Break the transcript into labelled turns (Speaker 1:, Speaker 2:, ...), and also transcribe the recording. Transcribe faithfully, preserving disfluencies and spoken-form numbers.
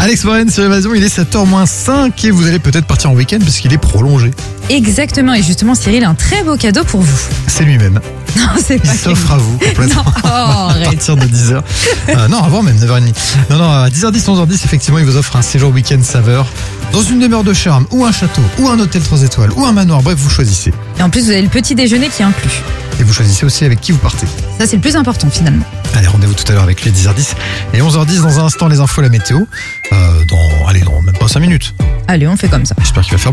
Speaker 1: Alex Warren sur Évasion, il est sept heures moins cinq et vous allez peut-être partir en week-end parce qu'il est prolongé.
Speaker 2: Exactement, et justement Cyril a un très beau cadeau pour vous.
Speaker 1: C'est lui-même.
Speaker 2: Non, c'est
Speaker 1: Il
Speaker 2: pas
Speaker 1: s'offre à vous complètement.
Speaker 2: Non, oh,
Speaker 1: à
Speaker 2: arrête.
Speaker 1: partir de dix heures. Euh, non, avant même, neuf heures trente. Non, non, à dix heures dix, onze heures dix, effectivement, il vous offre un séjour week-end saveur dans une demeure de charme, ou un château, ou un hôtel trois étoiles, ou un manoir. Bref, vous choisissez.
Speaker 2: Et en plus, vous avez le petit déjeuner qui est inclus.
Speaker 1: Et vous choisissez aussi avec qui vous partez.
Speaker 2: Ça, c'est le plus important finalement.
Speaker 1: Allez, rendez-vous tout à l'heure avec les dix heures dix et onze heures dix dans un instant les infos, la météo. Euh, dans, allez, dans même pas cinq minutes.
Speaker 2: Allez, on fait comme ça.
Speaker 1: J'espère qu'il va faire